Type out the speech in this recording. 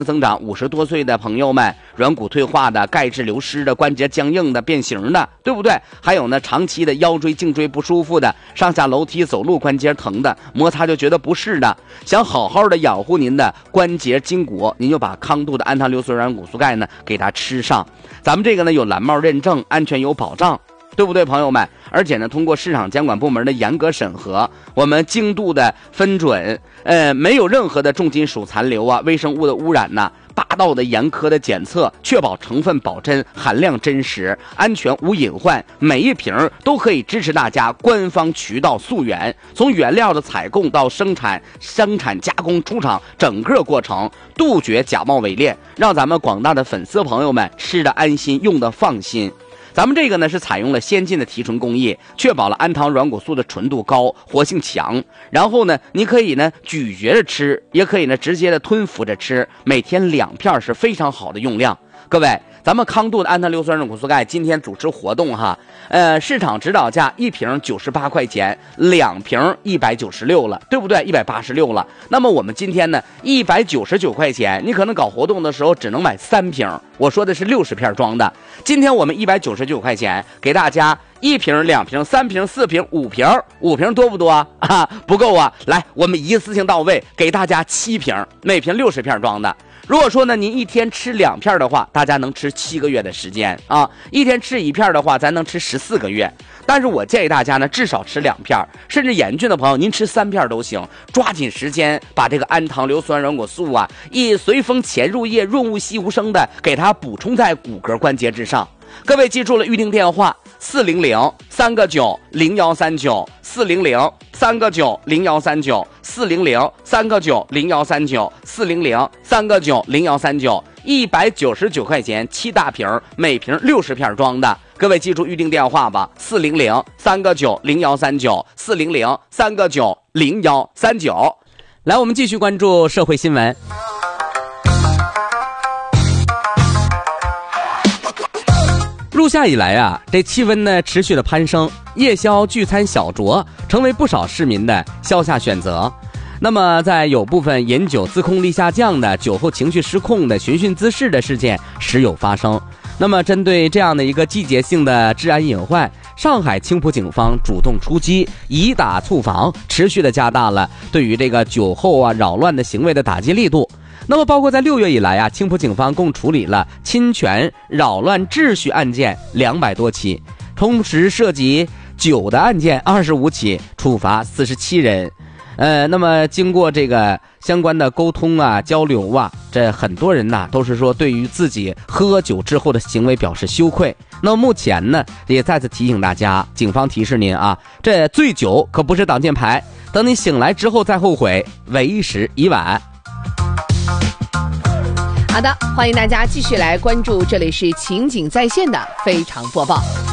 增长，50多岁的朋友们，软骨退化的、钙质流失的、关节僵硬的、变形的，对不对？还有呢，长期的腰椎、颈椎不舒服的，上下楼梯走路关节疼的，摩擦就觉得不适的，想好好的养护您的关节筋骨，您就把康度的氨糖硫酸软骨素钙呢给它吃上。咱们这个呢有蓝帽认证，安全有保障，对不对，朋友们？而且呢，通过市场监管部门的严格审核，我们精度的分准，没有任何的重金属残留啊、微生物的污染呐、8道的严苛的检测，确保成分保真、含量真实、安全无隐患。每一瓶都可以支持大家官方渠道溯源，从原料的采购到生产、加工、出厂整个过程，杜绝假冒伪劣，让咱们广大的粉丝朋友们吃得安心，用得放心。咱们这个呢是采用了先进的提纯工艺，确保了氨糖软骨素的纯度高、活性强。然后呢，你可以呢咀嚼着吃，也可以呢直接的吞服着吃，每天2片是非常好的用量。各位，咱们康度的氨糖硫酸软骨素钙今天主持活动哈，市场指导价1瓶98块钱，2瓶196了，对不对？186了。那么我们今天呢199块钱，你可能搞活动的时候只能买3瓶，我说的是60片装的。今天我们199块钱给大家1瓶、2瓶、3瓶、4瓶、5瓶，5瓶多不多啊？不够啊！来，我们一次性到位，给大家7瓶，每瓶60片装的。如果说呢，您一天吃2片的话，大家能吃7个月的时间啊；一天吃1片的话，咱能吃14个月。但是我建议大家呢，至少吃2片，甚至严峻的朋友，您吃3片都行。抓紧时间把这个氨糖硫酸软骨素啊，以随风潜入液，润物细无声的给它补充在骨骼关节之上。各位记住了，预定电话，400-399-0139，400-399-0139，400-399-0139，199块钱7大瓶，每瓶60片装的。各位记住预定电话吧，400-399-0139，400-399-0139。来，我们继续关注社会新闻。入夏以来啊，这气温呢持续的攀升，夜宵、聚餐、小酌成为不少市民的消夏选择。那么在有部分饮酒自控力下降的、酒后情绪失控的、寻衅滋事的事件时有发生。那么针对这样的一个季节性的治安隐患，上海青浦警方主动出击，以打促防，持续的加大了对于这个酒后啊扰乱的行为的打击力度。那么包括在6月以来啊，青浦警方共处理了侵权、扰乱秩序案件200多起，同时涉及酒的案件25起，处罚47人。那么经过这个相关的沟通啊、交流啊，这很多人呐都是说对于自己喝酒之后的行为表示羞愧。那么目前呢，也再次提醒大家，警方提示您啊，这醉酒可不是挡箭牌，等你醒来之后再后悔，为时已晚。 好的，欢迎大家继续来关注，这里是情景在线的非常播报。